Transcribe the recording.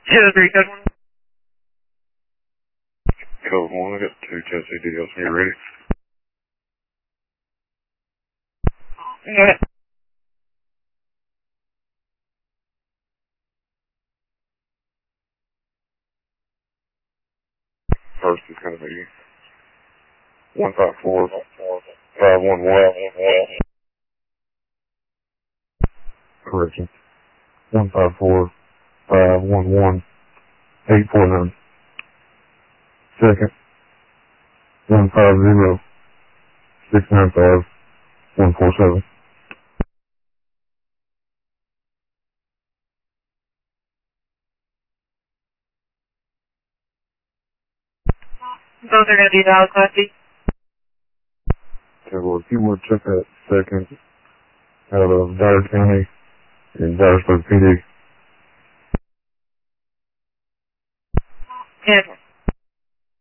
203, code 1. Code 1, I got 2 Tennessee deals. Are you ready? Go ahead. First is going to be 154 511. Correction. 154 511 849. Second. 150 695 147. Both are going to be valid Class D. Okay, well, if you would check that second out of Dyer County and Dyersburg PD. 10.